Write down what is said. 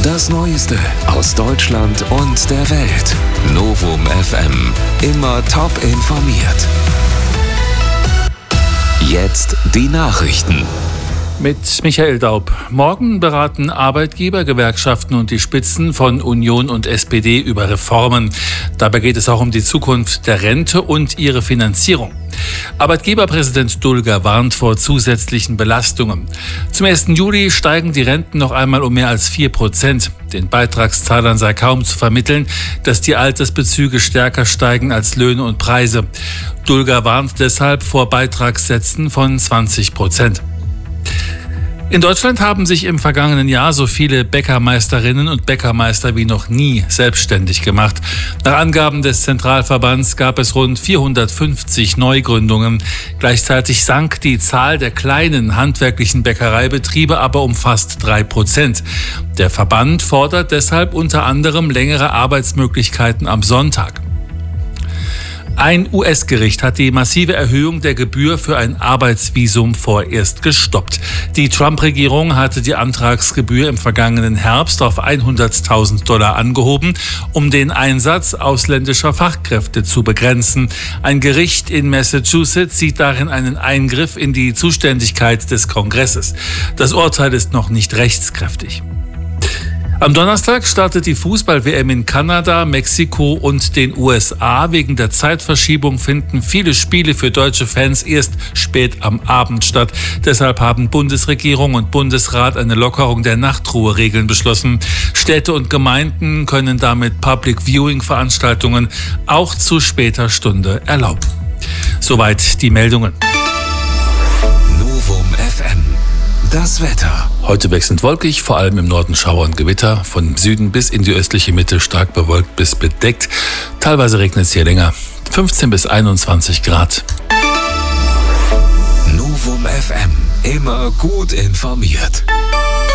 Das Neueste aus Deutschland und der Welt. Novum FM. Immer top informiert. Jetzt die Nachrichten. Mit Michael Daub. Morgen beraten Arbeitgeber, Gewerkschaften und die Spitzen von Union und SPD über Reformen. Dabei geht es auch um die Zukunft der Rente und ihre Finanzierung. Arbeitgeberpräsident Dulger warnt vor zusätzlichen Belastungen. Zum 1. Juli steigen die Renten noch einmal um mehr als 4%. Den Beitragszahlern sei kaum zu vermitteln, dass die Altersbezüge stärker steigen als Löhne und Preise. Dulger warnt deshalb vor Beitragssätzen von 20%. In Deutschland haben sich im vergangenen Jahr so viele Bäckermeisterinnen und Bäckermeister wie noch nie selbstständig gemacht. Nach Angaben des Zentralverbands gab es rund 450 Neugründungen. Gleichzeitig sank die Zahl der kleinen handwerklichen Bäckereibetriebe aber um fast 3%. Der Verband fordert deshalb unter anderem längere Arbeitsmöglichkeiten am Sonntag. Ein US-Gericht hat die massive Erhöhung der Gebühr für ein Arbeitsvisum vorerst gestoppt. Die Trump-Regierung hatte die Antragsgebühr im vergangenen Herbst auf $100.000 angehoben, um den Einsatz ausländischer Fachkräfte zu begrenzen. Ein Gericht in Massachusetts sieht darin einen Eingriff in die Zuständigkeit des Kongresses. Das Urteil ist noch nicht rechtskräftig. Am Donnerstag startet die Fußball-WM in Kanada, Mexiko und den USA. Wegen der Zeitverschiebung finden viele Spiele für deutsche Fans erst spät am Abend statt. Deshalb haben Bundesregierung und Bundesrat eine Lockerung der Nachtruheregeln beschlossen. Städte und Gemeinden können damit Public-Viewing-Veranstaltungen auch zu später Stunde erlauben. Soweit die Meldungen. Novum FM. Das Wetter. Heute wechselnd wolkig, vor allem im Norden Schauer und Gewitter. Von Süden bis in die östliche Mitte stark bewölkt bis bedeckt. Teilweise regnet es hier länger. 15 bis 21 Grad. Novum FM. Immer gut informiert.